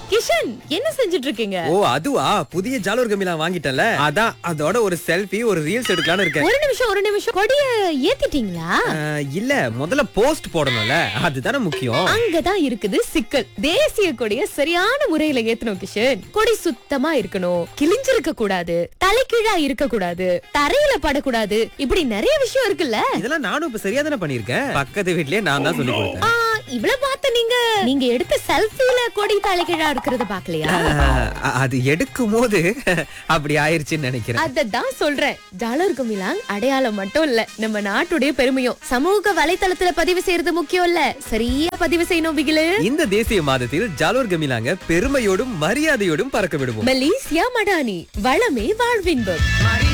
கிஷன், என்ன செஞ்சுட்டு இருக்கீங்க? ஓ அதுவா, புதிய ஜாலூர் கமிலா வாங்கிட்டல, அதான் அதோட ஒரு செல்ஃபி ஒரு ரீல்ஸ் எடுக்கலாம்னு இருக்கேன். ஒரு நிமிஷம் கொடிய ஏத்திட்டீங்களா? இல்ல, முதல்ல போஸ்ட் போடணும்ல, அதுதானே முக்கியம். அங்கதான் இருக்குது சிக்கல். தேசிய கொடிய சரியான முறையில ஏத்தணும் கிஷன். கொடி சுத்தமா இருக்கணும், கிழிஞ்சிருக்க கூடாது, தலைகீழா இருக்க கூடாது, தரையில படக்கூடாது, இப்படி நிறைய விஷயம் இருக்குல்ல. இதெல்லாம் நானும் இப்ப சரியா தானே பண்ணிருக்கேன். பக்கத்து வீட்லயே நான் தான் சொல்லி கொடுத்தேன். இவ்வளவு பார்த்த நீங்க எடுத்த செல்ஃபில கொடி தலைகீழா இருக்கிறத பாக்கலையா? அது எடுக்கும் போது அப்படி ஆயிருச்சுன்னு நினைக்கிறேன். அததான் சொல்றேன். ஜாலூர் கமிலாங் அடையாளம் மட்டும் இல்ல, நம்ம நாட்டுடைய பெருமையும். சமூக வலைத்தளத்துல பதிவு செய்யறது முக்கியம் இல்ல, சரியா பதிவு செய்யணும் பிகிலு. இந்த தேசிய மாதத்தில் ஜாலூர் கமிலாங்க பெருமையோடும் மரியாதையோடும் பறக்க விடுவோம். மலேசியா மடானி, வளமே வாழ்வின்பம்.